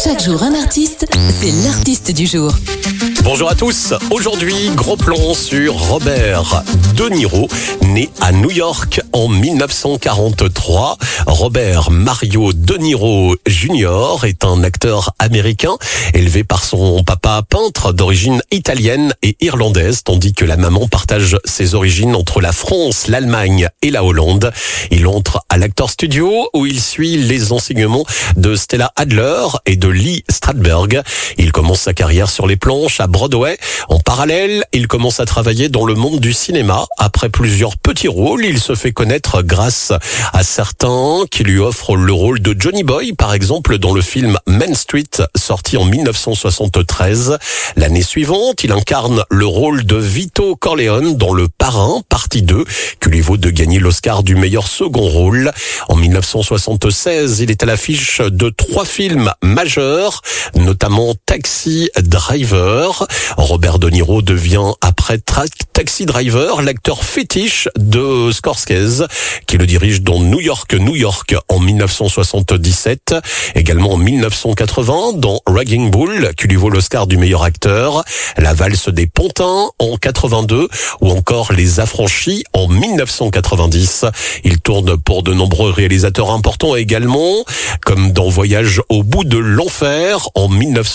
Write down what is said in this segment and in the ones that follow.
Chaque jour un artiste, c'est l'artiste du jour. Bonjour à tous. Aujourd'hui, gros plan sur Robert De Niro, né à New York en 1943. Robert Mario De Niro Jr. est un acteur américain élevé par son papa peintre d'origine italienne et irlandaise, tandis que la maman partage ses origines entre la France, l'Allemagne et la Hollande. Il entre à l'Actor Studio où il suit les enseignements de Stella Adler et de Lee Strasberg. Il commence sa carrière sur les planches à Broadway. En parallèle, il commence à travailler dans le monde du cinéma. Après plusieurs petits rôles, il se fait connaître grâce à certains qui lui offrent le rôle de Johnny Boy, par exemple dans le film Main Street, sorti en 1973. L'année suivante, il incarne le rôle de Vito Corleone dans Le Parrain, partie 2, qui lui vaut de gagner l'Oscar du meilleur second rôle. En 1976, il est à l'affiche de 3 films majeurs, notamment Taxi Driver. Robert De Niro devient après Taxi Driver l'acteur fétiche de Scorsese, qui le dirige dans New York en 1977. Également en 1980 dans Raging Bull, qui lui vaut l'Oscar du meilleur acteur. La valse des Pontins en 82 ou encore Les Affranchis en 1990. Il tourne pour de nombreux réalisateurs importants également, comme dans Voyage au bout de l'enfer en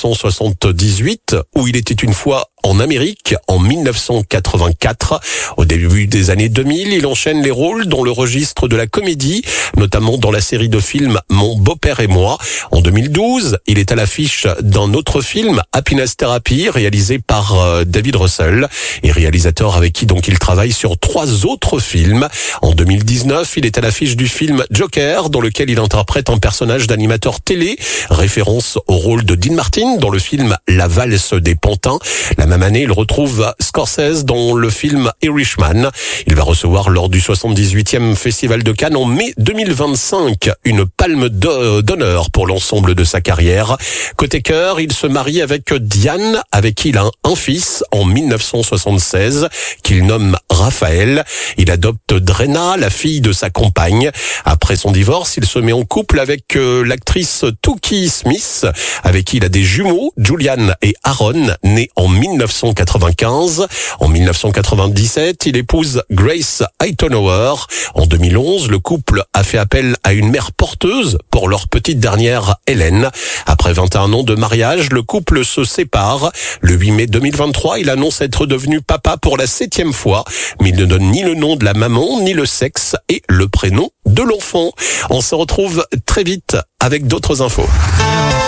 1978, où il était une fois en Amérique en 1984. Au début des années 2000, il enchaîne les rôles dans le registre de la comédie, notamment dans la série de films Mon beau-père et moi. En 2012, il est à l'affiche d'un autre film, Happiness Therapy, réalisé par David Russell, et réalisateur avec qui donc il travaille sur 3 autres films. En 2019, il est à l'affiche du film Joker, dans lequel il interprète un personnage d'animateur télé, référence au rôle de Dean Martin dans le film La valse des Pantins. La même année, il retrouve Scorsese dans le film Irishman. Il va recevoir lors du 78e Festival de Cannes en mai 2025 une palme d'honneur pour l'ensemble de sa carrière. Côté cœur, il se marie avec Diane, avec qui il a un fils en 1976 qu'il nomme Raphaël. Il adopte Drena, la fille de sa compagne. Après son divorce, il se met en couple avec l'actrice Toukie Smith, avec qui il a des jumeaux, Julian et Aaron, nés en 1995. En 1997, il épouse Grace Hightower. En 2011, le couple a fait appel à une mère porteuse pour leur petite dernière Hélène. Après 21 ans de mariage, le couple se sépare. Le 8 mai 2023, il annonce être devenu papa pour la 7e fois, mais il ne donne ni le nom de la maman, ni le sexe et le prénom de l'enfant. On se retrouve très vite avec d'autres infos.